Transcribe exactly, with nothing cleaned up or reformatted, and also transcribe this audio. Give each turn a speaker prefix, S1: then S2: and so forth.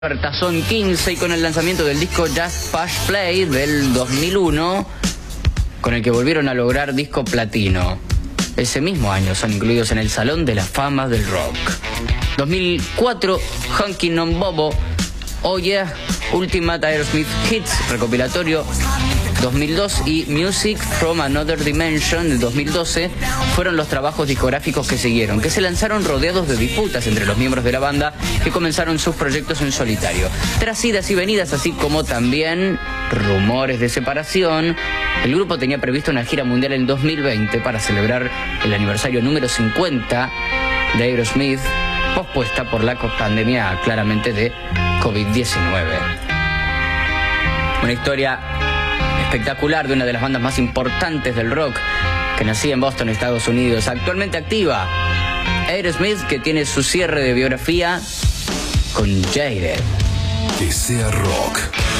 S1: Son quince y con el lanzamiento del disco Just Push Play del dos mil uno, con el que volvieron a lograr disco platino. Ese mismo año son incluidos en el Salón de la Fama del Rock. dos mil cuatro, Honky Non Bobo, Oh Yeah, Ultimate Aerosmith Hits recopilatorio dos mil dos y Music from Another Dimension de dos mil doce fueron los trabajos discográficos que siguieron, que se lanzaron rodeados de disputas entre los miembros de la banda que comenzaron sus proyectos en solitario. Tras idas y venidas, así como también rumores de separación, el grupo tenía previsto una gira mundial en dos mil veinte para celebrar el aniversario número cincuenta de Aerosmith, pospuesta por la pandemia claramente de COVID diecinueve. Una historia espectacular de una de las bandas más importantes del rock que nacía en Boston, Estados Unidos, actualmente activa, Aerosmith, que tiene su cierre de biografía con Jaded.
S2: Que sea rock.